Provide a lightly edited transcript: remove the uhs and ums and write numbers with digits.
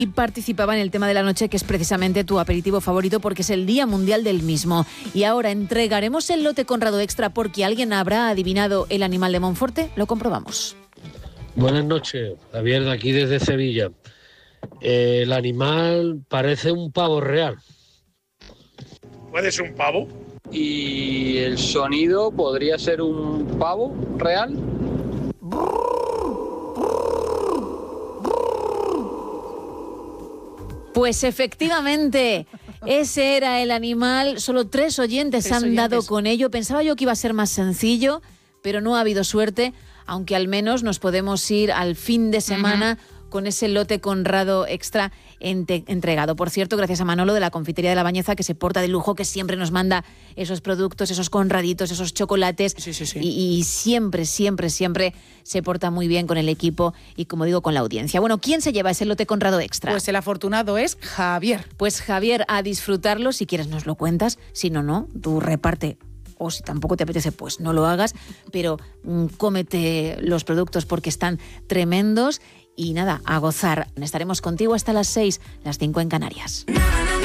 Y participaba en el tema de la noche, que es precisamente tu aperitivo favorito porque es el Día Mundial del mismo. Y ahora entregaremos el lote Conrado Extra porque alguien habrá adivinado el animal de Monforte. Lo comprobamos. Buenas noches, Javier, de aquí desde Sevilla. El animal parece un pavo real. ¿Puede ser un pavo? Y el sonido podría ser un pavo real. Pues efectivamente, ese era el animal. Solo 3 oyentes han dado con ello. Pensaba yo que iba a ser más sencillo, pero no ha habido suerte, aunque al menos nos podemos ir al fin de semana con ese lote Conrado Extra entregado. Por cierto, gracias a Manolo de la Confitería de la Bañeza, que se porta de lujo, que siempre nos manda esos productos, esos conraditos, esos chocolates. Sí. Y siempre se porta muy bien con el equipo y, como digo, con la audiencia. Bueno, ¿quién se lleva ese lote Conrado Extra? Pues el afortunado es Javier. Pues Javier, a disfrutarlo. Si quieres nos lo cuentas, si no, tú reparte. O si tampoco te apetece, pues no lo hagas, pero cómete los productos porque están tremendos. Y nada, a gozar. Estaremos contigo hasta las 6, las 5 en Canarias.